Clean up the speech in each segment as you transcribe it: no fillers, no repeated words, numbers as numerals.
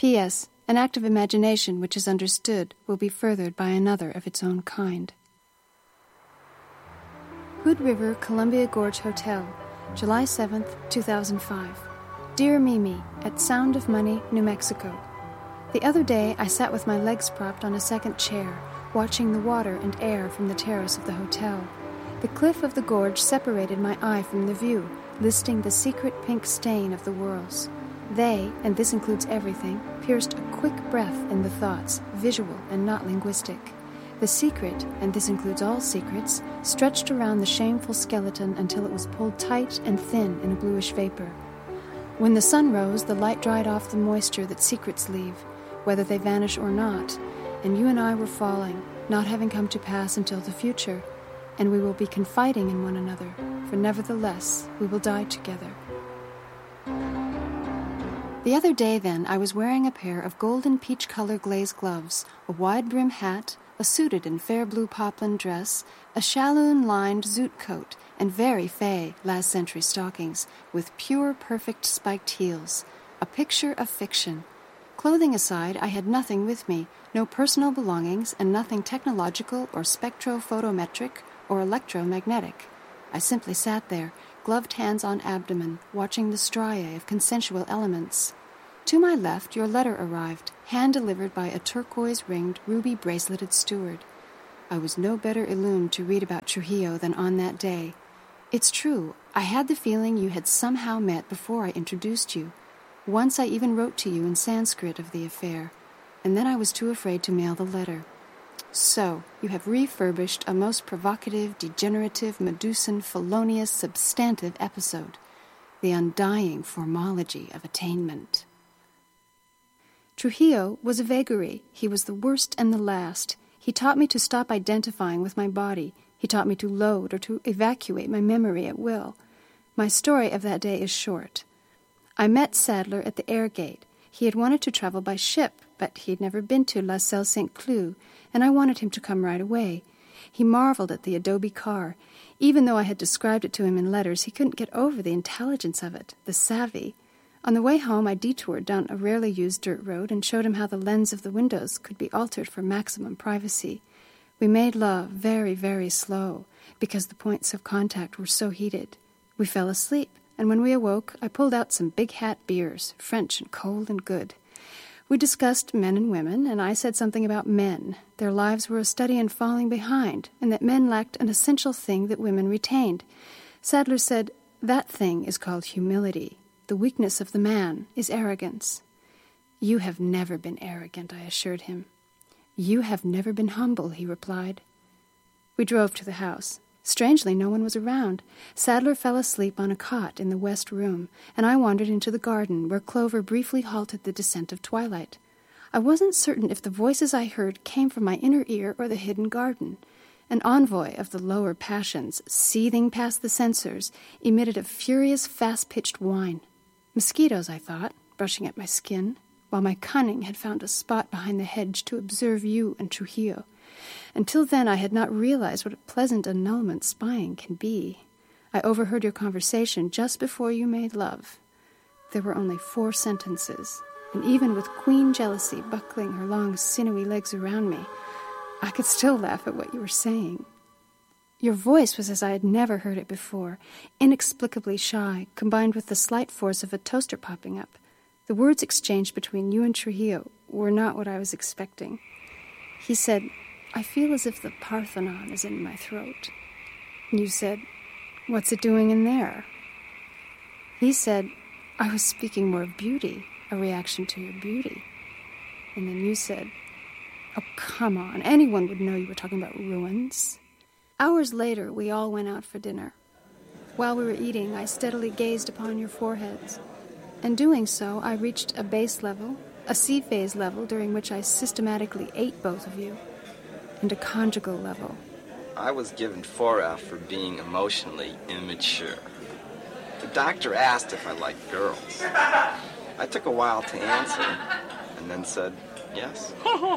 P.S. An act of imagination which is understood will be furthered by another of its own kind. Hood River, Columbia Gorge Hotel, July 7th, 2005. Dear Mimi, at Sound of Money, New Mexico. The other day, I sat with my legs propped on a second chair, watching the water and air from the terrace of the hotel. The cliff of the gorge separated my eye from the view, listing the secret pink stain of the whirls. They, and this includes everything, pierced a quick breath in the thoughts, visual and not linguistic. The secret, and this includes all secrets, stretched around the shameful skeleton until it was pulled tight and thin in a bluish vapor. When the sun rose, the light dried off the moisture that secrets leave, whether they vanish or not, and you and I were falling, not having come to pass until the future, and we will be confiding in one another, for nevertheless we will die together. The other day, then, I was wearing a pair of golden peach-color glazed gloves, a wide-brim hat, a suited and fair blue poplin dress, a shalloon-lined zoot coat, and very fey last-century stockings, with pure, perfect spiked heels. A picture of fiction. Clothing aside, I had nothing with me, no personal belongings, and nothing technological or spectrophotometric or electromagnetic. I simply sat there, gloved hands on abdomen, watching the striae of consensual elements. To my left, your letter arrived, hand-delivered by a turquoise-ringed, ruby-braceleted steward. I was no better illumined to read about Trujillo than on that day. It's true, I had the feeling you had somehow met before I introduced you. Once I even wrote to you in Sanskrit of the affair, and then I was too afraid to mail the letter. So, you have refurbished a most provocative, degenerative, Medusan, felonious, substantive episode. The undying formology of attainment. Trujillo was a vagary. He was the worst and the last. He taught me to stop identifying with my body. He taught me to load or to evacuate my memory at will. My story of that day is short. I met Sadler at the air gate. He had wanted to travel by ship, but he had never been to La Selle St. Cloud, and I wanted him to come right away. He marveled at the adobe car. Even though I had described it to him in letters, he couldn't get over the intelligence of it, the savvy. On the way home, I detoured down a rarely used dirt road and showed him how the lens of the windows could be altered for maximum privacy. We made love very, very slow, because the points of contact were so heated. We fell asleep, and when we awoke, I pulled out some big hat beers, French and cold and good. We discussed men and women, and I said something about men. Their lives were a study in falling behind, and that men lacked an essential thing that women retained. Sadler said, "That thing is called humility. The weakness of the man is arrogance." "You have never been arrogant," I assured him. "You have never been humble," he replied. We drove to the house. Strangely, no one was around. Sadler fell asleep on a cot in the west room, and I wandered into the garden, where Clover briefly halted the descent of twilight. I wasn't certain if the voices I heard came from my inner ear or the hidden garden. An envoy of the lower passions, seething past the censors, emitted a furious, fast-pitched whine. Mosquitoes, I thought, brushing at my skin, while my cunning had found a spot behind the hedge to observe you and Trujillo. Until then, I had not realized what a pleasant annulment spying can be. I overheard your conversation just before you made love. There were only 4 sentences, and even with queen jealousy buckling her long, sinewy legs around me, I could still laugh at what you were saying. Your voice was as I had never heard it before, inexplicably shy, combined with the slight force of a toaster popping up. The words exchanged between you and Trujillo were not what I was expecting. He said, "I feel as if the Parthenon is in my throat." And you said, "What's it doing in there?" He said, "I was speaking more of beauty, a reaction to your beauty." And then you said, "Oh, come on, anyone would know you were talking about ruins." Hours later, we all went out for dinner. While we were eating, I steadily gazed upon your foreheads. In doing so, I reached a base level, a C-phase level during which I systematically ate both of you, and a conjugal level. I was given 4F for being emotionally immature. The doctor asked if I liked girls. I took a while to answer, and then said yes.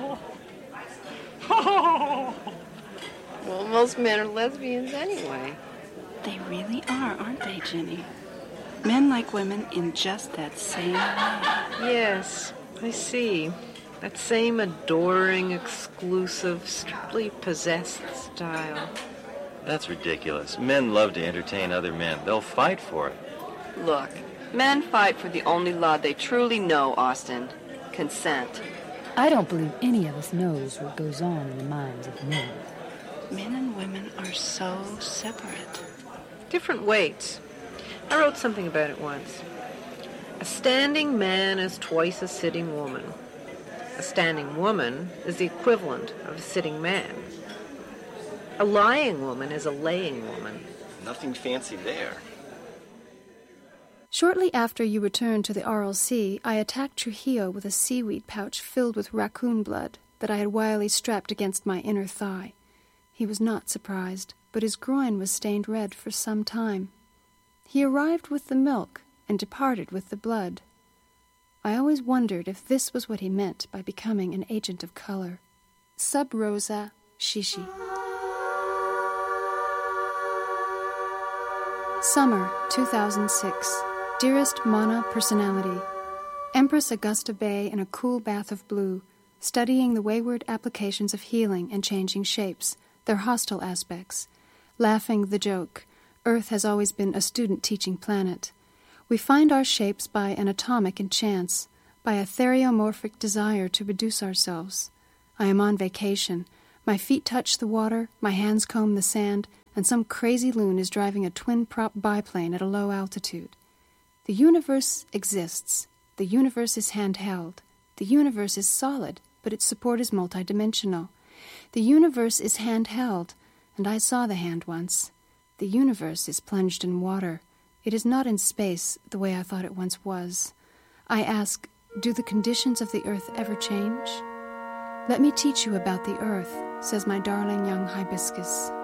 Well, most men are lesbians anyway. They really are, aren't they, Jenny? Men like women in just that same way. Yes. I see. That same adoring, exclusive, strictly possessed style. That's ridiculous. Men love to entertain other men. They'll fight for it. Look, men fight for the only law they truly know, Austin. Consent. I don't believe any of us knows what goes on in the minds of men. Men and women are so separate. Different weights. I wrote something about it once. A standing man is twice a sitting woman. A standing woman is the equivalent of a sitting man. A lying woman is a laying woman. Nothing fancy there. Shortly after you returned to the RLC, I attacked Trujillo with a seaweed pouch filled with raccoon blood that I had wily strapped against my inner thigh. He was not surprised, but his groin was stained red for some time. He arrived with the milk and departed with the blood. I always wondered if this was what he meant by becoming an agent of color. Sub Rosa Shishi. Summer 2006. Dearest Mana Personality, Empress Augusta Bay in a cool bath of blue, studying the wayward applications of healing and changing shapes, their hostile aspects, laughing the joke, Earth has always been a student-teaching planet. We find our shapes by an atomic enchance, by a theriomorphic desire to reduce ourselves. I am on vacation. My feet touch the water, my hands comb the sand, and some crazy loon is driving a twin-prop biplane at a low altitude. The universe exists. The universe is handheld. The universe is solid, but its support is multidimensional. The universe is handheld, and I saw the hand once. The universe is plunged in water. It is not in space the way I thought it once was. I ask, do the conditions of the earth ever change? Let me teach you about the earth, says my darling young hibiscus.